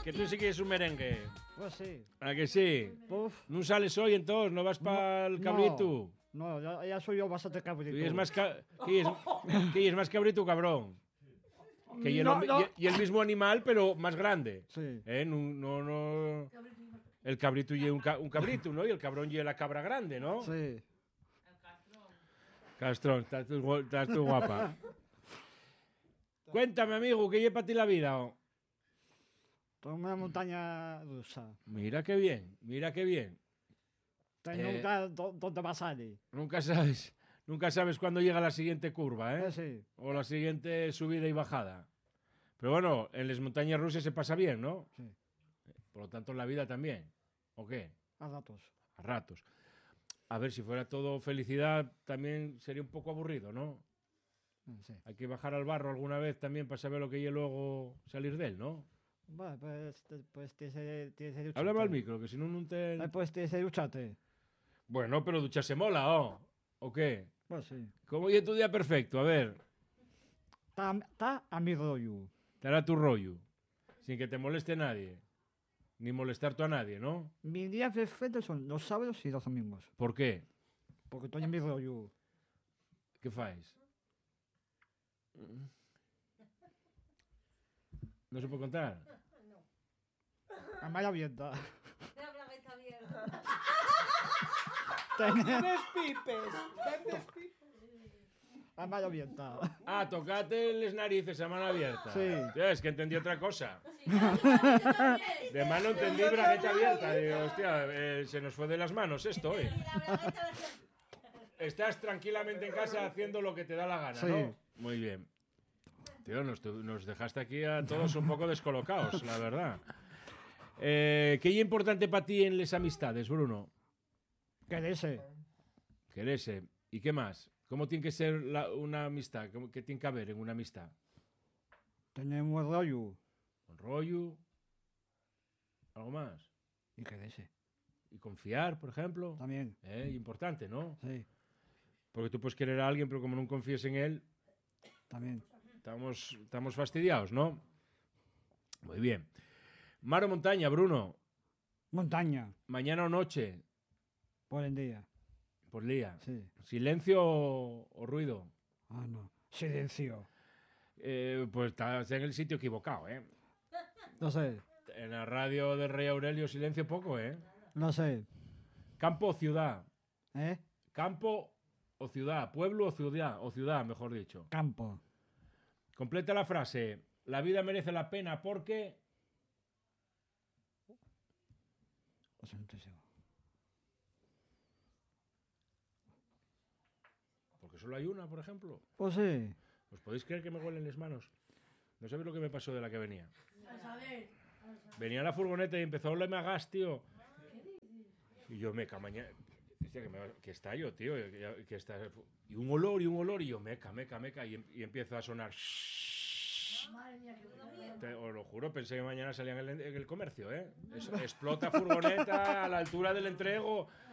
que tú sí que es un merengue. Pues sí. ¿A que sí? Puf. ¿No sales hoy entonces? ¿No vas para el cabrito? No, ya soy yo bastante cabrito. Y es más que es más cabrito, cabrón. Que y el mismo animal, pero más grande. Sí. No. El cabrito y un cabrito, ¿no? Y el cabrón y la cabra grande, ¿no? Sí. Castrón, estás tú guapa. Cuéntame, amigo, ¿qué lleva para ti la vida? Tengo una montaña rusa. Mira qué bien, mira qué bien. Tengo un lugar donde vas a ir. Nunca sabes cuándo llega la siguiente curva, ¿eh? Sí. O la siguiente subida y bajada. Pero bueno, en las montañas rusas se pasa bien, ¿no? Sí. Por lo tanto, en la vida también. ¿O qué? A ratos. A ratos. A ver, si fuera todo felicidad, también sería un poco aburrido, ¿no? Sí. Hay que bajar al barro alguna vez también para saber lo que hay y luego salir de él, ¿no? Bueno, pues tienes que ducharte. Háblame al micro, que si no, no te... Pues tienes que ducharte. Bueno, pero ducharse mola, ¿o? ¿O qué? Pues sí. ¿Cómo es tu día perfecto? A ver, Está a mi rollo. te hará tu rollo. Sin que te moleste nadie. Ni molestar tú a nadie, ¿no? Mis días perfectos son los sábados y los domingos. ¿Por qué? Porque estoy en mi rollo. ¿Qué fáis? ¿No se puede contar? A malla abierta. La gaveta abierta. Vendes pipes. Vendes pipes. A malla abierta. Ah, tocate las narices a mano abierta. Sí. Ya, es que entendí otra cosa. De mano entendí bragueta abierta. Digo, hostia, se nos fue de las manos esto, ¿eh? Estás tranquilamente en casa haciendo lo que te da la gana, Sí. ¿no? Muy bien. Tío, nos dejaste aquí a todos un poco descolocados, la verdad. ¿Qué es importante para ti en las amistades, Bruno? Quererse. Quererse. ¿Y qué más? ¿Cómo tiene que ser una amistad? ¿Qué tiene que haber en una amistad? Tener un buen rollo. ¿Un rollo? ¿Algo más? Y quererse. ¿Y confiar, por ejemplo? También. Importante, ¿no? Sí. Porque tú puedes querer a alguien, pero como no confíes en él, También. estamos fastidiados, ¿no? Muy bien. Mar o montaña, Bruno. Montaña. Mañana o noche, Por el día. por día. Sí. Silencio o ruido. Ah, no. Silencio. Pues estás en el sitio equivocado, ¿eh? No sé. En la radio del Rey Aurelio, silencio poco, ¿eh? No sé. Campo o ciudad. ¿Eh? Campo o ciudad. Pueblo o ciudad, mejor dicho. Campo. Completa la frase. La vida merece la pena porque... O sea, no estoy seguro. Porque solo hay una, por ejemplo. Pues sí. ¿Os podéis creer que me huelen las manos? No sabéis lo que me pasó de la que venía. A ver. Venía la furgoneta y empezó a olerme a gas, tío. Y yo, meca, mañana... ¿Qué está yo, tío? Que está... Y un olor, y yo, meca. Y empiezo a sonar... Madre mía, qué Os lo juro, pensé que mañana salían en el comercio, ¿eh? Explota furgoneta a la altura del entrego.